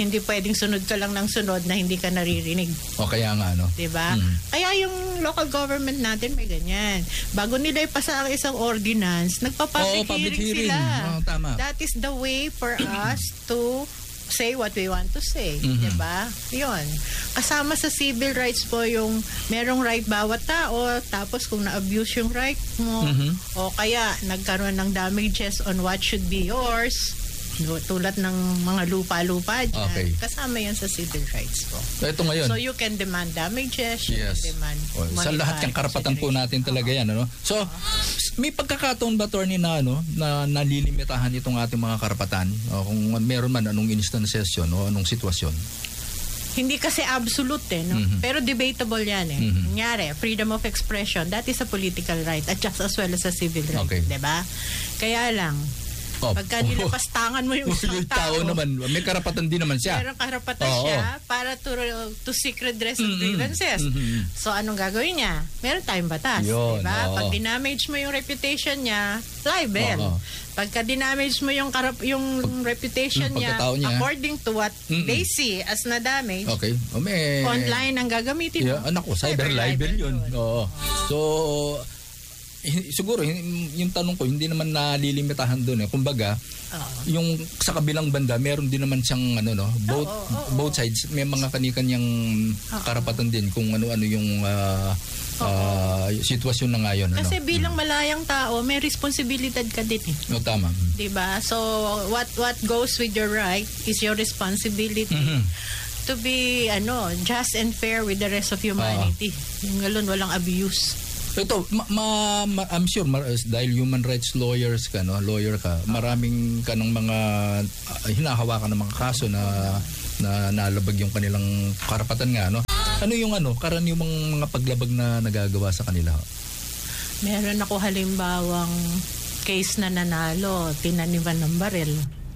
Hindi pwedeng sunod ka lang ng sunod na hindi ka naririnig. O kaya nga, no? Diba? Kaya yung local government natin may ganyan. Bago nila ipasa ang isang ordinance, nagpa-public hearing sila. Tama. That is the way for us to say what we want to say. Diba? Yun. Kasama sa civil rights po yung merong right bawat tao, tapos kung na-abuse yung right mo, o kaya nagkaroon ng damages on what should be yours, tulad ng mga lupa-lupa dyan. Okay. Kasama yan sa civil rights po. So, ito ngayon. So you can demand damages, you can demand sa lahat ng karapatan po natin talaga yan, ano? So, may pagkakataon ba, attorney, na nalilimitahan itong ating mga karapatan? O kung meron man, anong instances yun, o anong sitwasyon? Hindi kasi absolute no? Pero debatable yan Kunyari, freedom of expression, that is a political right at just as well as a civil right. Okay. Diba? Kaya lang, pagka nilapastangan mo yung isang tao naman, may karapatan din naman siya. Meron karapatan siya para to seek redress of grievances. So, anong gagawin niya? Meron tayong batas. Yun, diba? Pag dinamage mo yung reputation niya, libel. Pagka dinamage mo yung reputation niya, according to what they see as na-damage, online ang gagamitin mo. Anak ko, cyber libel yun. So, siguro yung tanong ko hindi naman nalilimitahan doon kumbaga yung sa kabilang banda meron din naman siyang both sides may mga kanikanyang karapatan din kung ano-ano yung sitwasyon na ngayon kasi bilang malayang tao may responsibilidad ka din tama, diba? So what goes with your right is your responsibility to be just and fair with the rest of humanity. Yung galon walang abuse. Ito, I'm sure dahil human rights lawyer ka, maraming ka ng mga hinahawakan ng mga kaso na nalabag yung kanilang karapatan nga, no? Ano yung karaniwang mga paglabag na nagagawa sa kanila? Meron ako halimbawang case na nanalo, tinaniman ng baril.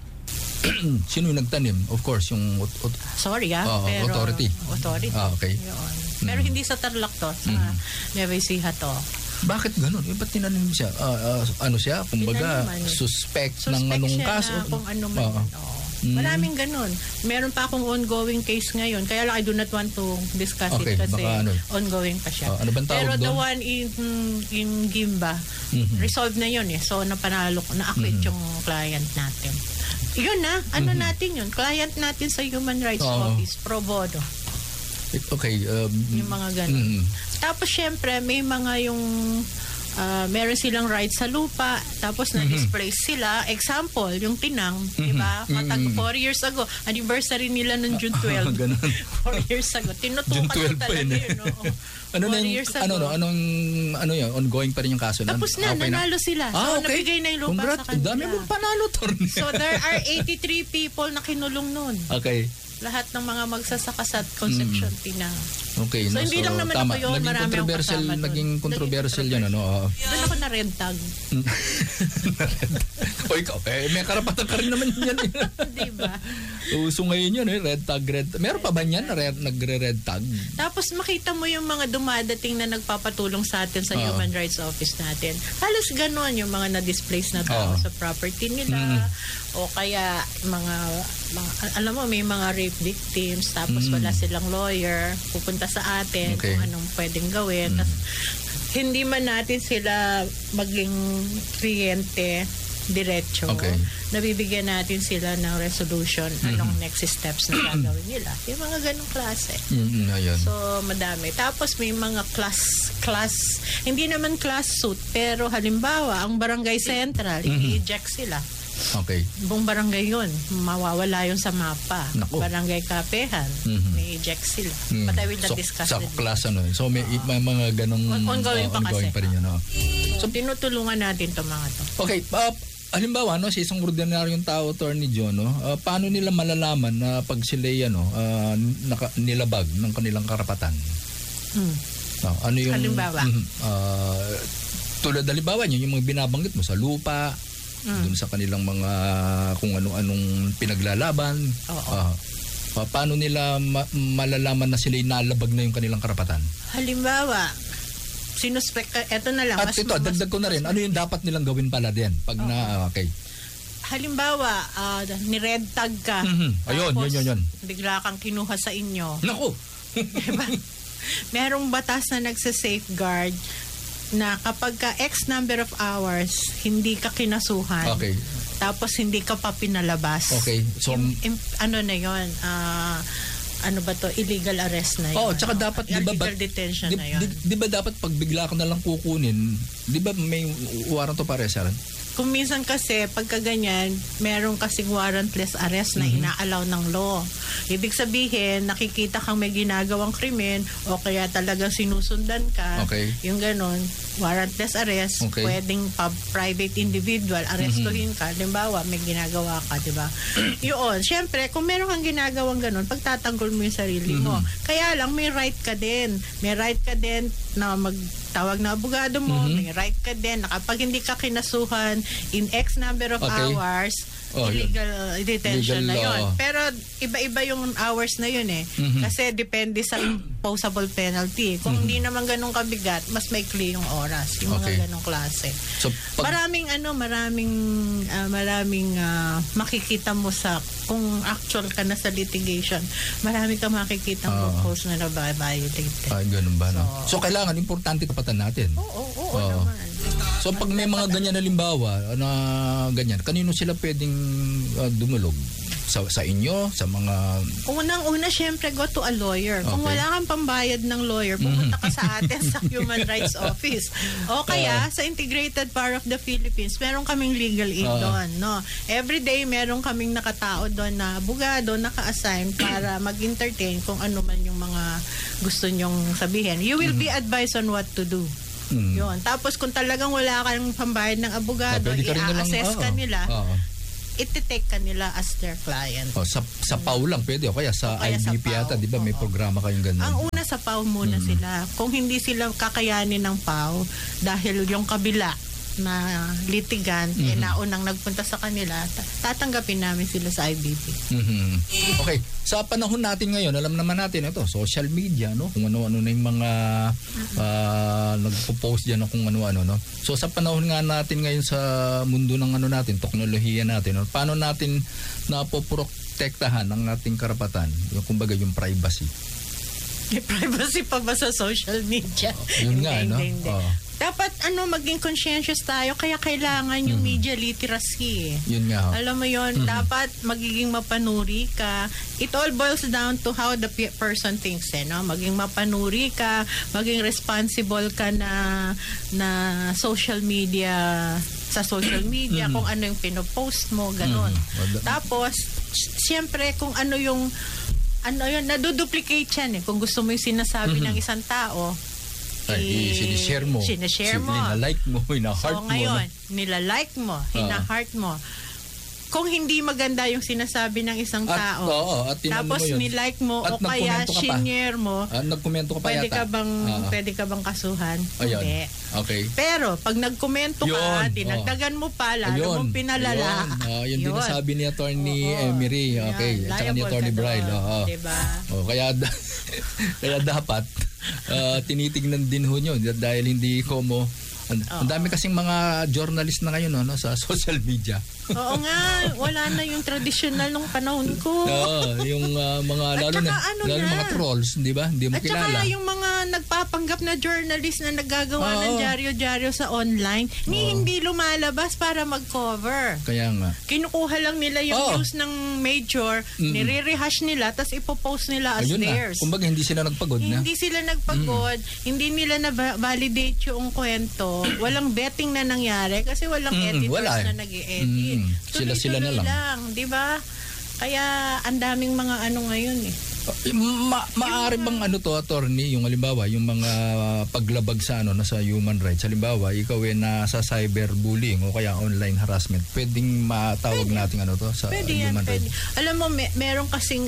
Sino yung nagtanim? Of course, yung pero authority. Okay. Yun. Pero hindi sa Tarlac to, sa Nueva Ecija to. Bakit ganun? Ba't tinanim siya? Siya? Kumbaga, suspect ng anong kaso? Kung ano man. Maraming ganun. Meron pa akong ongoing case ngayon. Kaya lang I do not want to discuss it kasi ongoing pa siya. Ano bang tawag Pero the doon? one in Gimba, resolved na yun So na-acquit yung client natin. Yun natin yun. Client natin sa Human Rights Office, pro bono. Okay. Yung mga ganun. Tapos syempre, may mga yung meron silang rights sa lupa, tapos na-displace sila. Example, yung Tinang, diba? 4 years ago, anniversary nila ng June 12. 4 years ago. Tinutukan na talaga yun. Ano yun? Ongoing pa rin yung kaso na? Tapos nanalo sila. So, nabigay na yung lupa sa kanila. Dami mong panalo, Torne. So, there are 83 people na kinulong nun. Okay. Lahat ng mga magsasaka sa Concepcion Tinang. Okay. So, hindi lang naman ako yun. Marami akong kasama doon. Naging controversial yan, Doon ako na red tag. O ikaw, may karapatan ka rin naman yan. Diba? Uso ngayon yun, red tag. Meron pa ba yan na nagre-red tag? Tapos makita mo yung mga dumadating na nagpapatulong sa atin sa Human Rights Office natin. Halos ganon yung mga na-displace na tao sa property nila. O kaya alam mo, may mga rape victims, tapos wala silang lawyer, pupunta sa atin kung anong pwedeng gawin. Hindi man natin sila maging kliyente diretso, nabibigyan natin sila ng resolution, anong next steps na gagawin nila. Yung mga ganong klase. So, madami. Tapos may mga class, hindi naman class suit, pero halimbawa, ang barangay central, i-eject sila. Okay. Buong barangay yun, mawawala yun sa mapa. Naku. Barangay Kapehan, may eject sila. But I will not discuss sa class So may mga ganong ongoing pa rin yun. So tinutulungan natin itong mga to. Okay, halimbawa sa isang ordinaryong tao, Attorney John, paano nila malalaman na pag sila nilabag ng kanilang karapatan? Ano yung halimbawa? Tulad halimbawa yung mga binabanggit mo sa lupa, dun sa kanilang mga kung ano-anong pinaglalaban. Paano nila malalaman na sila nalabag na yung kanilang karapatan? Halimbawa, sinuspek, eto na lang. At dagdag ko na rin, ano yung dapat nilang gawin pala din? Pag halimbawa, ni-red tag ka. Ayun, tapos yun. bigla kang kinuha sa inyo. Naku! Diba? Merong batas na nagsa-safeguard na kapag ka X number of hours, hindi ka kinasuhan. Okay. Tapos hindi ka pa pinalabas. Okay. So, ano na yun? Ano ba to? Illegal arrest na yun. tsaka dapat, di ba, illegal detention na yun. Di ba dapat pag bigla ka na lang kukunin, di ba may warrant of arrest? Kung minsan kasi, pagka ganyan, meron kasing warrantless arrest na inaalaw ng law. Ibig sabihin, nakikita kang may ginagawang krimen o kaya talagang sinusundan ka. Okay. Yung ganon, warrantless arrest, Okay. pwedeng private individual, arestuhin ka. Halimbawa, may ginagawa ka, di ba? Yun, syempre, kung meron kang ginagawang ganon, pagtatanggol mo yung sarili mo. Kaya lang, may right ka din. May right ka din na magtawag na abogado mo. May right ka din na kapag hindi ka kinasuhan in X number of hours, illegal detention na yun. Pero iba-iba yung hours na yun eh. Kasi depende sa imposable penalty. Kung hindi naman ganun kabigat, mas maikli yung oras. Yung mga ganung klase. So, maraming makikita mo sa kung actual ka na sa litigation, marami ka makikita post na na-violate. Ganun ba? So, kailangan, importante kapatan natin. Oo naman. So, pag may mga ganyan na limbawa, na ganyan, kanino sila pwedeng dumulog? Sa inyo? Sa mga... Unang-una, syempre, go to a lawyer. Kung wala kang pambayad ng lawyer, pumunta ka sa atin sa Human Rights Office. O kaya, sa Integrated Bar of the Philippines, meron kaming legal aid doon. No? Every day, meron kaming nakatao doon na abogado, naka-assign para mag-entertain kung ano man yung mga gusto nyong sabihin. You will be advised on what to do. Yun. Tapos kung talagang wala kang pambayad ng abogado, i-assess ka nila, iti-take ka nila as their client. Sa PAW lang pwede o kaya sa IBP yata, di ba may programa kayong ganun? Ang una sa PAW muna sila. Kung hindi sila kakayanin ng PAW dahil yung kabila na litigant naunang nagpunta sa kanila, tatanggapin namin sila sa IBP. Okay. Sa panahon natin ngayon, alam naman natin ito, social media, no? Kung ano-ano na yung mga nagpo-post diyan kung ano-ano, no? So sa panahon nga natin ngayon sa mundo ng ano natin, teknolohiya natin, no? Paano natin napoprotektahan ang ating karapatan? Yung kumbaga yung privacy. May privacy pa ba sa social media? Yun nga, no? Dapat maging conscientious tayo, kaya kailangan yung media literacy. Yun nga. Alam mo yun, dapat magiging mapanuri ka. It all boils down to how the person thinks, no? Maging mapanuri ka, maging responsible ka na social media, sa social media, kung ano yung pinopost mo, ganun. Tapos, siyempre, kung ano yun, naduduplicate yan eh. Kung gusto mo yung sinasabi ng isang tao, sinishare mo. Nila-like mo, hina-heart mo. So ngayon, nila-like mo, hina-heart mo. Kung hindi maganda yung sinasabi ng isang tao, tapos nilike mo o kaya shinare mo, nagkomento ka pa yata. Pwede ka bang kasuhan? Ayun. Hindi. Okay. Pero pag nagkomento ka, dinagdagan mo pa, lalo mong pinalala. Yun din sabi ni Attorney Emery. Okay. At saka ni Attorney Bryle. Diba? Kaya dapat tinitignan din ho nyo dahil hindi ko mo ang dami kasing mga journalist na ngayon sa social media. Oo nga, wala na yung traditional nung panahon ko. Yung mga lalo na mga trolls, di ba? Hindi mo kilala. At saka yung mga nagpapanggap na journalist na naggagawa ng dyaryo-dyaryo sa online, hindi lumalabas para mag-cover. Kaya nga. Kinukuha lang nila yung news ng major, nire-rehash nila, tapos ipopost nila as theirs. Kumbaga hindi sila nagpagod na. Hindi sila nagpagod, hindi nila na-validate yung kwento. Walang betting na nangyari kasi walang editors na nag-i-edit. Sila na lang. Di ba? Kaya ang daming mga ngayon eh. Maaari bang attorney, yung halimbawa, yung mga paglabag sa sa human rights, halimbawa, ikaw nasa cyberbullying o kaya online harassment, pwedeng matawag natin sa human rights? Alam mo, meron kasing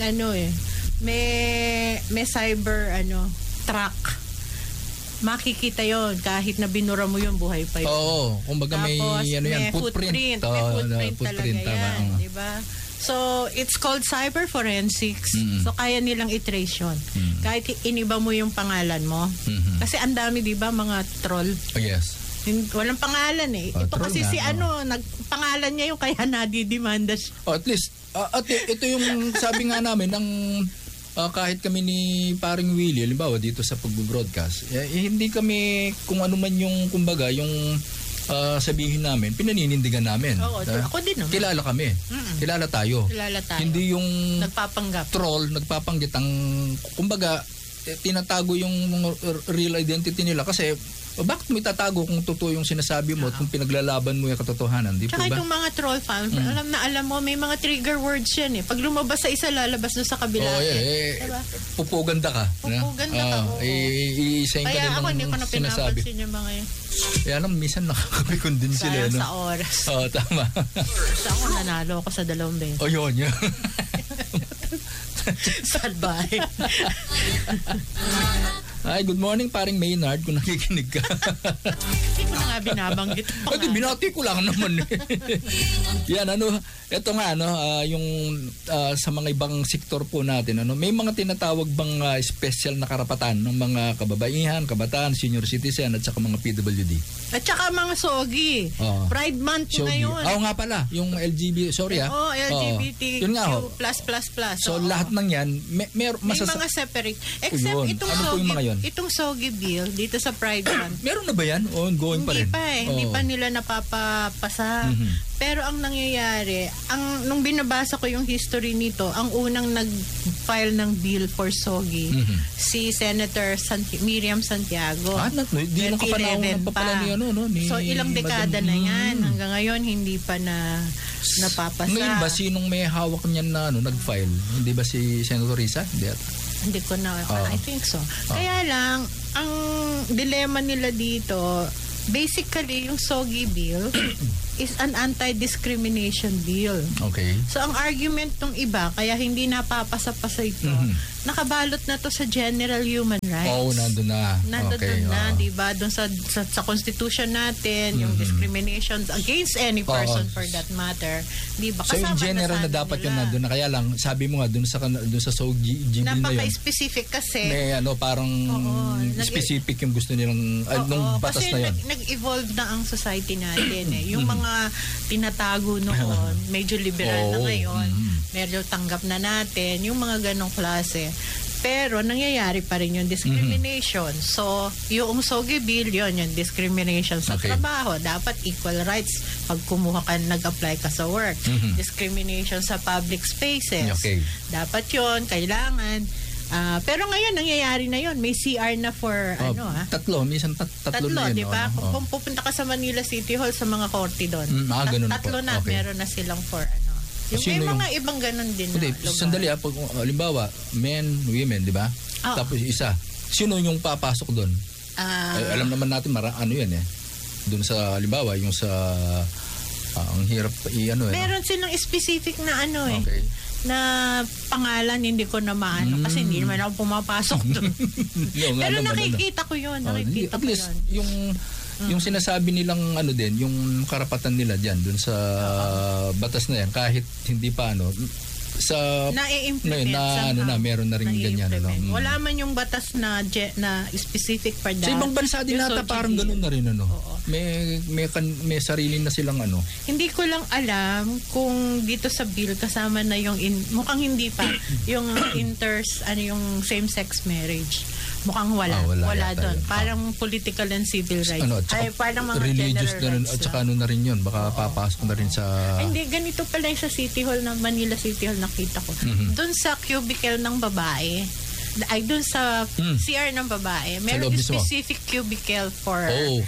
may cyber track. Makikita yon kahit na binura mo yun, buhay pa yun. Oo, kumbaga may footprint. May footprint talaga yan, di ba? So, it's called cyber forensics. So, kaya nilang i-trace yun. Kahit iniba mo yung pangalan mo. Kasi ang dami, di ba, mga troll? Yes. Walang pangalan eh. Ito True kasi nga, si nagpangalan niya yung kaya nadidemanda siya. At least, at ito yung sabi nga namin, kahit kami ni paring Willie, halimbawa dito sa pag-broadcast, hindi kami kung ano man yung, kumbaga, yung sabihin namin, pinaninindigan namin. Oo, ako din naman. Kilala kami. Kilala tayo. Hindi yung nagpapanggap. Troll, nagpapanggit ang, kumbaga, tinatago yung real identity nila kasi bakit mo itatago kung totoo yung sinasabi mo at kung pinaglalaban mo yung katotohanan, di po ba? Tsaka itong mga troll fans, alam mo, may mga trigger words yan eh. Pag lumabas sa isa, lalabas doon sa kabila. Diba? Pupuganda ka. Pupuganda ka, oo. Iisayin ka din ako, hindi ko na sinasabi. pinapansin yung mga yun. Kaya alam, minsan nakakabikon din sila. Sayang sa oras. Oo, tama. Sa ako, nanalo ako sa 2 beses. Yun. Salbahe. Hi, good morning, paring Maynard, kung nakikinig ka. Hindi ko na nga binabanggit. Binati ko lang naman. Yan, ito nga, yung sa mga ibang sektor po natin, may mga tinatawag bang special na karapatan ng mga kababaihan, kabataan, senior citizen, at saka mga PWD? At saka mga sogi. Pride Month ngayon. Nga pala, yung LGBT, sorry LGBTQ+++. Yun nga, So, lahat ng yan, may mga separate. Except itong itong Sogi Bill dito sa Pride Month. Meron na ba yan? Ongoing pa rin? Hindi pa nila napapasa. Pero ang nangyayari, nung binabasa ko yung history nito, ang unang nag-file ng bill for Sogi, si Senator Miriam Santiago. Di nung kapanahon pa pala ni So ilang dekada na yan. Hanggang ngayon, hindi pa napapasa. Ngayon ba, sinong may hawak niyan na nag-file? Hindi ba si Senator Risa? Hindi ko na, I think so. Kaya lang, ang dilemma nila dito, basically, yung Sogi Bill is an anti-discrimination bill. Okay. So, ang argument ng iba, kaya hindi napapasa-pasa ito, nakabalot na to sa general human rights. Nandun na. Nandun na, diba? Doon sa Constitution natin, yung discrimination against any person for that matter. Diba? So, in general na dapat yun nandun na. Kaya lang, sabi mo nga, doon sa Sogi bill na yun. Napaka-specific kasi. May parang specific yung gusto nilang, nung batas na yun. Kasi nag-evolve na ang society natin eh. Yung mga tinatago noon, medyo liberal na ngayon, medyo tanggap na natin, yung mga ganong klase. Pero nangyayari pa rin yung discrimination. So, yung Sogi Bill, yung discrimination sa trabaho. Dapat equal rights pag kumuha ka, nag-apply ka sa work. Discrimination sa public spaces. Dapat yun, kailangan. Pero ngayon, nangyayari na yon. May CR na for tatlo, minsan tatlo na yun. Diba? Kung pupunta ka sa Manila City Hall, sa mga korte doon, tatlo na, meron na silang for may mga ibang ganun din na lugar. Sandali, pag halimbawa, men, women, di ba? Tapos isa. Sino yung papasok doon? Alam naman natin, yan eh. Doon sa, halimbawa, yung sa, ang hirap, meron silang specific na na pangalan, hindi ko na maano kasi hindi naman ako pumapasok doon. Pero nakikita ko yun. At least, yung sinasabi nilang yung karapatan nila dyan, dun sa batas na yan, kahit hindi pa sa na-implement meron na rin ganyan. Wala man yung batas na specific for that. Sa ibang bansa din nata parang ganun na rin may sarili na silang Hindi ko lang alam kung dito sa bill kasama na yung mukhang hindi pa yung yung same-sex marriage. Mukhang wala doon. Parang political and civil rights. Parang mga religious general rights. At saka na rin yun. Baka papasok na rin sa... Hindi, ganito pala yung sa City Hall, Manila City Hall nakita ko. Doon sa cubicle ng babae, doon sa CR ng babae, meron specific cubicle for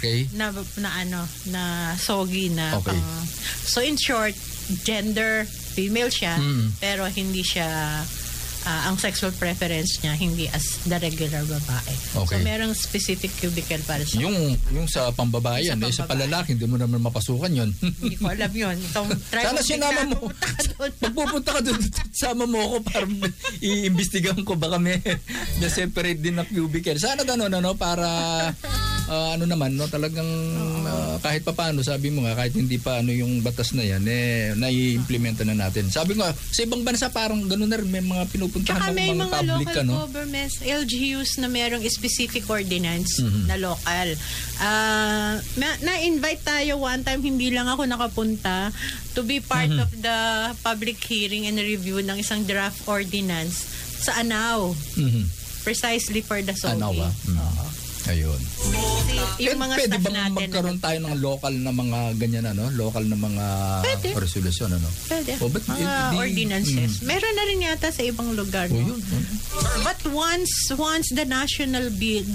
na Sogi na. So in short, gender, female siya, pero hindi siya... ang sexual preference niya hindi as the regular babae. So merong specific cubicle para sa yung sa pambabae yan, sa palalaki hindi mo naman mapasukan yon. Hindi ko alam yun. Sana sinama mo. Pagpupunta ka doon, sama mo ako para iimbestigahan ko baka may separate din na cubicle. Sana gano'n para ano naman, no, talagang kahit papaano, sabi mo nga, kahit hindi pa ano yung batas na yan, nai-implementa na natin. Sabi ko, sa ibang bansa parang gano'n na rin, may mga pinupuntahan may ng mga public, local ano? governments, LGUs na merong specific ordinance na local. Na-invite tayo one time, hindi lang ako nakapunta, to be part of the public hearing and review ng isang draft ordinance sa Anao. Precisely for the SOGI. Anao, ayun. Yung mga pwede staff bang natin magkaroon tayo ng local na mga ganyan, ano? Local na mga resolution, ano? Pwede. But mga ordinances. Meron na rin yata sa ibang lugar. No? Yun. But once the national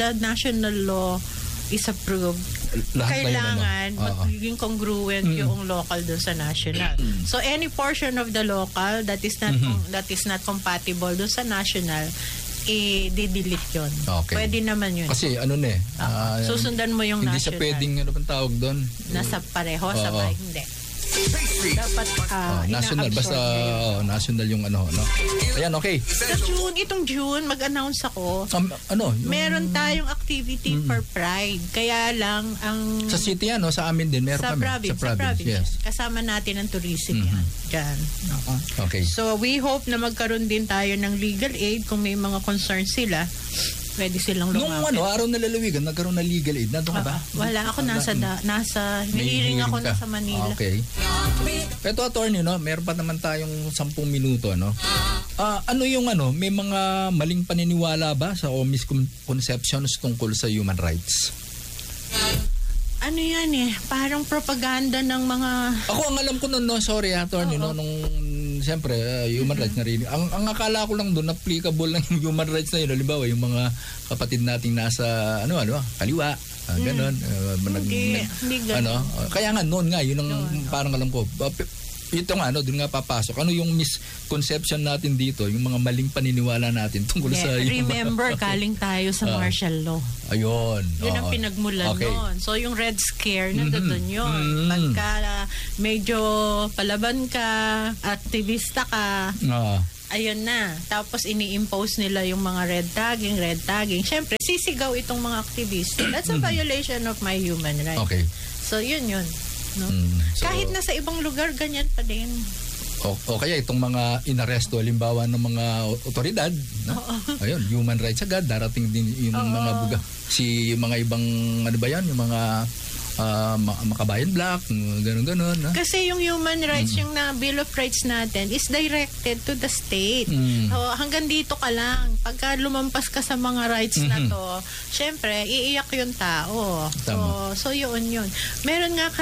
law is approved, kailangan magiging congruent yung local doon sa national. So any portion of the local that is not compatible doon sa national, i-delete yun. Okay. Pwede naman yun. Kasi ano susundan mo yung hindi national. Hindi siya pwedeng, ano bang tawag doon? Nasa pareho, sabay. Hindi. Dapat national, basta national yung ano, no? Ayan, okay. Sa itong June, mag-announce ako. Meron tayong activity for Pride. Kaya lang, sa city yan, no? Sa amin din, meron kami. Sa province. Yes. Kasama natin ang tourism yan. Diyan. Okay. So, we hope na magkaroon din tayo ng legal aid kung may mga concerns sila. Pwede silang lumapit. Nung araw na lalawigan, nagkaroon na legal aid. Nandun ka ba? Wala. Ako hinihiring ako nasa Manila. Okay. Ito, attorney, no? Meron pa naman tayong 10 minuto, no? Ano yung may mga maling paniniwala ba o misconceptions tungkol sa human rights? Ano yan parang propaganda ng mga... Ako, ang alam ko nun, no? Sorry, attorney, no? Nung siyempre, human rights na rin. Ang akala ko lang doon, applicable lang yung human rights na yun. Halimbawa, yung mga kapatid nating nasa, kaliwa, ganon. Hindi ganon. Kaya nga, noon nga, yun ang parang alam ko. Ito nga, doon nga papasok. Ano yung misconception natin dito, yung mga maling paniniwala natin tungkol sa... Remember, galing tayo sa martial law. Ayun. Yun ang pinagmulan noon. So, yung Red Scare, nandun yun. Pagka medyo palaban ka, aktivista ka, ayun na. Tapos, ini-impose nila yung mga red tagging. Siyempre, sisigaw itong mga aktivista. That's a violation of my human rights. Okay. So, yun. No? Kahit na sa ibang lugar, ganyan pa din. O kaya itong mga inaresto, halimbawa ng mga otoridad, ayun, human rights agad, darating din yung mga yung mga ibang, yung mga Makabayan Black, ganun. No? Kasi yung human rights, yung Bill of Rights natin is directed to the state. So, hanggang dito ka lang. Pagka lumampas ka sa mga rights na to, syempre, iiyak yung tao. So yun. Meron nga